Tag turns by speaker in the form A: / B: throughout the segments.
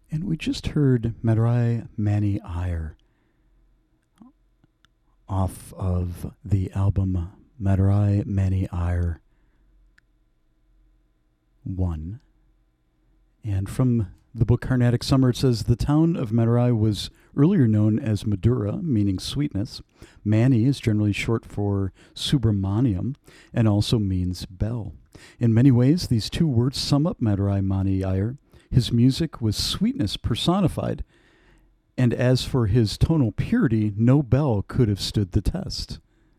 A: And we just heard Madurai Mani Iyer off of the album Madurai Mani Iyer 1. And from the book Carnatic Summer, it says, the town of Madurai was earlier known as Madura, meaning sweetness. Mani is generally short for Subramaniam and also means bell. In many ways, these two words sum up Madurai Mani Iyer. His music was sweetness personified, and as for his tonal purity, no bell could have stood the test.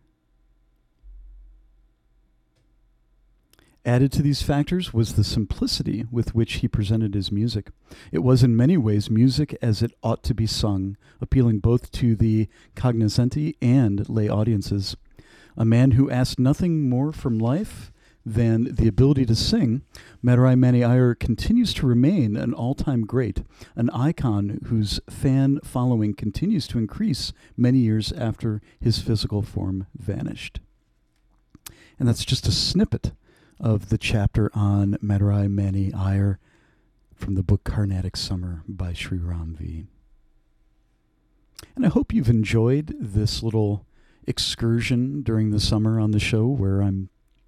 A: Added to these factors was the simplicity with which he presented his music. It was in many ways music as it ought to be sung, appealing both to the cognoscenti and lay audiences. A man who asked nothing more from life than the ability to sing, Madurai Mani Iyer continues to remain an all-time great, an icon whose fan following continues to increase many years after his physical form vanished. And that's just a snippet of the chapter on Madurai Mani Iyer from the book Carnatic Summer by Sri Ram V. And I hope you've enjoyed this little excursion during the summer on the show where I'm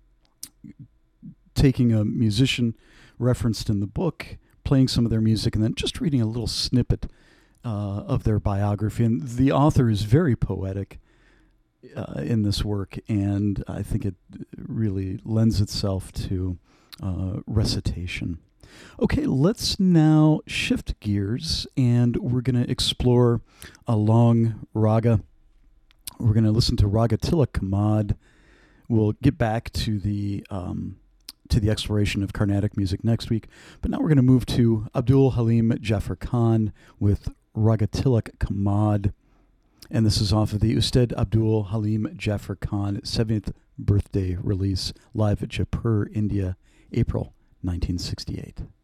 A: taking a musician referenced in the book, playing some of their music, and then just reading a little snippet of their biography. And the author is very poetic in this work, and I think it really lends itself to recitation. Okay, let's now shift gears, and we're going to explore a long raga. We're going to listen to Raga Tilak Kamad. We'll get back to the exploration of Carnatic music next week, but now we're going to move to Abdul Halim Jafar Khan with Raga Tilak Kamad, and this is off of the Ustad Abdul Halim Jafar Khan 70th birthday release live at Jaipur, India, April 1968.